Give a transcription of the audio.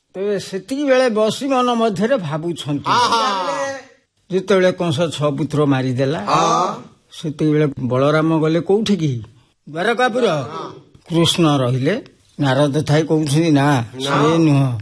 ତେବେ ସେତିକି ବେଳେ ବସି ମନ ମଧ୍ୟରେ ଭାବୁଛନ୍ତି ଯେତେବେଳେ କଂସ 6 ପୁତ୍ର ମାରିଦେଲା ସେତେବେଳେ ବଳରାମ ଗଲେ କୋଉଠିକି ଦ୍ୱାରକାପୁର। କୃଷ୍ଣ ରହିଲେ। ନାରଦ ଥାଇ କହୁଛନ୍ତି ନା ସେ ନୁହଁ